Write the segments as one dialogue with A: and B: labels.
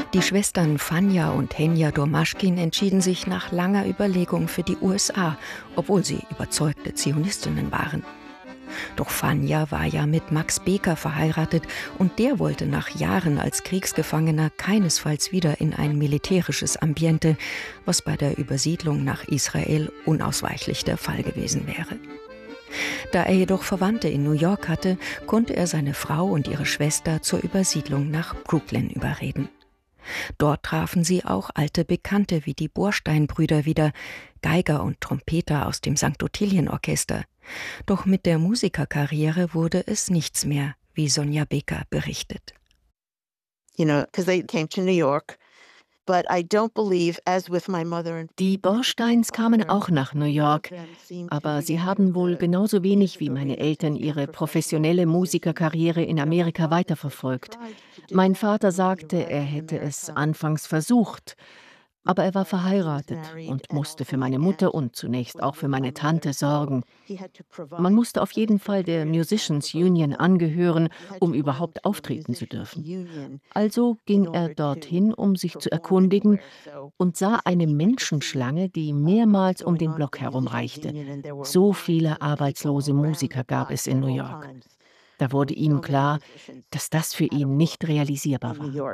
A: Die Schwestern Fania und Henya Domaschkin entschieden sich nach langer Überlegung für die USA, obwohl sie überzeugte Zionistinnen waren. Doch Fania war ja mit Max Beker verheiratet und der wollte nach Jahren als Kriegsgefangener keinesfalls wieder in ein militärisches Ambiente, was bei der Übersiedlung nach Israel unausweichlich der Fall gewesen wäre. Da er jedoch Verwandte in New York hatte, konnte er seine Frau und ihre Schwester zur Übersiedlung nach Brooklyn überreden. Dort trafen sie auch alte Bekannte wie die Borstein-Brüder wieder, Geiger und Trompeter aus dem St. Ottilien-Orchester. Doch mit der Musikerkarriere wurde es nichts mehr, wie Sonja Beker berichtet.
B: Die Borsteins kamen auch nach New York, aber sie haben wohl genauso wenig wie meine Eltern ihre professionelle Musikerkarriere in Amerika weiterverfolgt. Mein Vater sagte, er hätte es anfangs versucht, aber er war verheiratet und musste für meine Mutter und zunächst auch für meine Tante sorgen. Man musste auf jeden Fall der Musicians Union angehören, um überhaupt auftreten zu dürfen. Also ging er dorthin, um sich zu erkundigen, und sah eine Menschenschlange, die mehrmals um den Block herumreichte. So viele arbeitslose Musiker gab es in New York. Da wurde ihm klar, dass das für ihn nicht realisierbar war.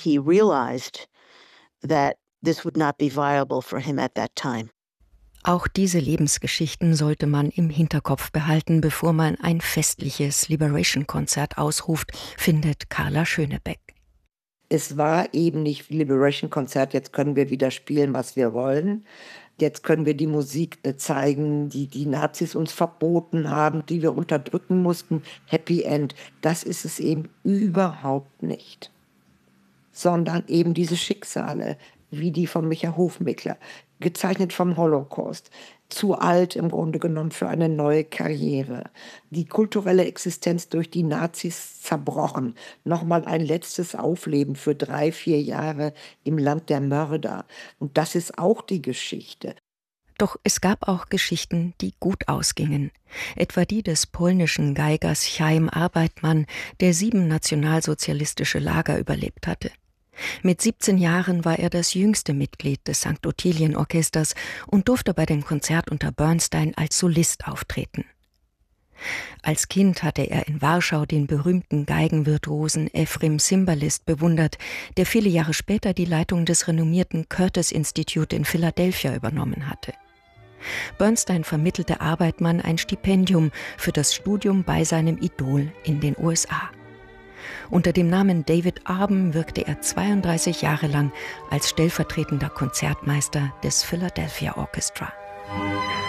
C: This would not be viable for him at that time.
A: Auch diese Lebensgeschichten sollte man im Hinterkopf behalten, bevor man ein festliches Liberation-Konzert ausruft, findet Carla Schönebeck.
D: Es war eben nicht Liberation-Konzert, jetzt können wir wieder spielen, was wir wollen. Jetzt können wir die Musik zeigen, die die Nazis uns verboten haben, die wir unterdrücken mussten. Happy End. Das ist es eben überhaupt nicht. Sondern eben diese Schicksale, wie die von Micha Hofmeckler, gezeichnet vom Holocaust, zu alt im Grunde genommen für eine neue Karriere. Die kulturelle Existenz durch die Nazis zerbrochen, nochmal ein letztes Aufleben für 3-4 Jahre im Land der Mörder. Und das ist auch die Geschichte.
A: Doch es gab auch Geschichten, die gut ausgingen. Etwa die des polnischen Geigers Chaim Arbeitmann, der 7 nationalsozialistische Lager überlebt hatte. Mit 17 Jahren war er das jüngste Mitglied des St. Ottilien-Orchesters und durfte bei dem Konzert unter Bernstein als Solist auftreten. Als Kind hatte er in Warschau den berühmten Geigenvirtuosen Efrem Zimbalist bewundert, der viele Jahre später die Leitung des renommierten Curtis Institute in Philadelphia übernommen hatte. Bernstein vermittelte Arbeitmann ein Stipendium für das Studium bei seinem Idol in den USA. Unter dem Namen David Arben wirkte er 32 Jahre lang als stellvertretender Konzertmeister des Philadelphia Orchestra.